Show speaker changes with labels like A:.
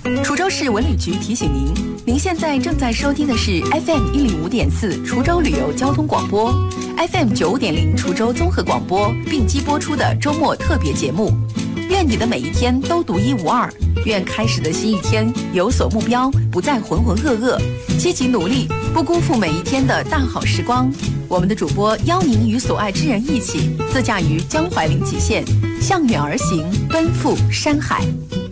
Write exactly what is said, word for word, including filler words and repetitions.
A: 滁州市文旅局提醒您，您现在正在收听的是 F M 一零五点四滁州旅游交通广播 ，F M 九点零滁州综合广播并机播出的周末特别节目。愿你的每一天都独一无二，愿开始的新一天有所目标，不再浑浑噩噩，积极努力，不辜负每一天的大好时光。我们的主播邀您与所爱之人一起，自驾于江淮临济县，向远而行，奔赴山海。